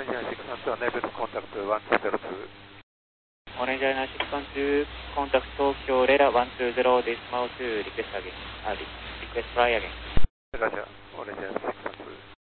Orange Line 612, unable to contact 1202. Orange Line 612, contact Tokyo Rera 120, decimal 2, request again. Request fly again. Roger, Orange Line 612.